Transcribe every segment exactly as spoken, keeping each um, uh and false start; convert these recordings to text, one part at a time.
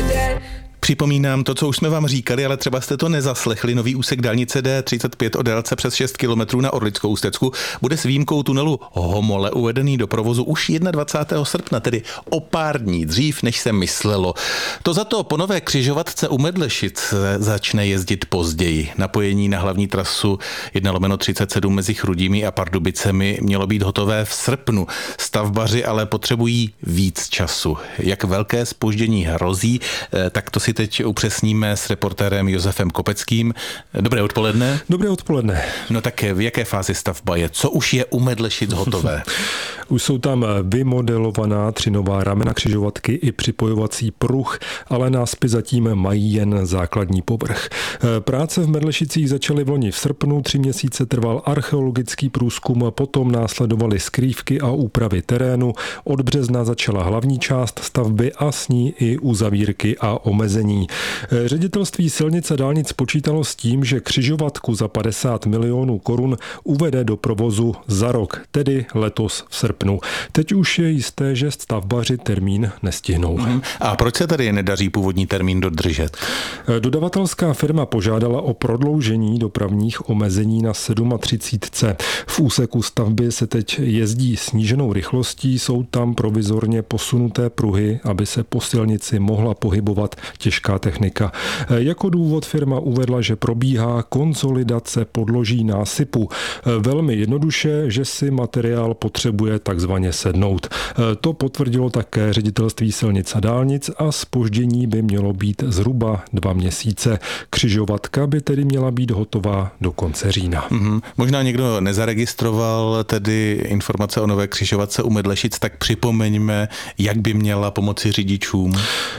Připomínám to, co už jsme vám říkali, ale třeba jste to nezaslechli. Nový úsek dálnice D třicet pět o délce přes šest kilometrů na Orlickou stezku bude s výjimkou tunelu Homole uvedený do provozu už dvacátého prvního srpna, tedy o pár dní dřív, než se myslelo. To za to po nové křižovatce u Medlešic začne jezdit později. Napojení na hlavní trasu jedna lomeno třicet sedm mezi Chrudimi a Pardubicemi mělo být hotové v srpnu. Stavbaři ale potřebují víc času. Jak velké zpoždění hrozí, tak to si teď upřesníme s reportérem Josefem Kopeckým. Dobré odpoledne. Dobré odpoledne. No tak v jaké fázi stavba je? Co už je u Medlešic hotové? Už jsou tam vymodelovaná tři nová ramena křižovatky i připojovací pruh, ale náspy zatím mají jen základní povrch. Práce v Medlešicích začaly v loni v srpnu, tři měsíce trval archeologický průzkum, potom následovaly skrývky a úpravy terénu. Od března začala hlavní část stavby a s ní i uzavírky a omezení. Ředitelství silnic a dálnic počítalo s tím, že křižovatku za padesát milionů korun uvede do provozu za rok, tedy letos v srpnu. Teď už je jisté, že stavbaři termín nestihnou. A proč se tady nedaří původní termín dodržet? Dodavatelská firma požádala o prodloužení dopravních omezení na třicet sedm. V úseku stavby se teď jezdí sníženou rychlostí, jsou tam provizorně posunuté pruhy, aby se po silnici mohla pohybovat těžká technika. Jako důvod firma uvedla, že probíhá konsolidace podloží násypu. Velmi jednoduše, že si materiál potřebuje takzvaně sednout. To potvrdilo také ředitelství silnic a dálnic a zpoždění by mělo být zhruba dva měsíce. Křižovatka by tedy měla být hotová do konce října. Mm-hmm. Možná někdo nezaregistroval tedy informace o nové křižovatce u Medlešic, tak připomeňme, jak by měla pomoci řidičům.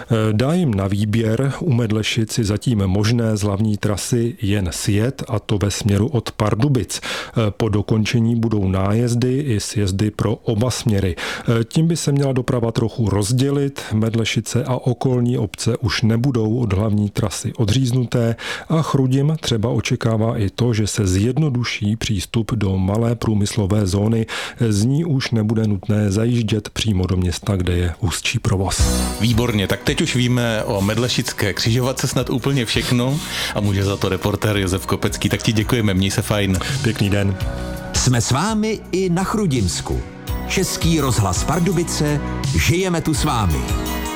Dá jim na výběr. U Medlešic je zatím možné z hlavní trasy jen sjet, a to ve směru od Pardubic. Po dokončení budou nájezdy i sjezdy pro oba směry. Tím by se měla doprava trochu rozdělit. Medlešice a okolní obce už nebudou od hlavní trasy odříznuté a Chrudim třeba očekává i to, že se zjednoduší přístup do malé průmyslové zóny. Z ní už nebude nutné zajíždět přímo do města, kde je úzčí provoz. Výborně, tak teď už víme o medlešické křižovatce snad úplně všechno a může za to reportér Josef Kopecký. Tak ti děkujeme, měj se fajn. Pěkný den. Jsme s vámi i na Chrudimsku. Český rozhlas Pardubice, žijeme tu s vámi.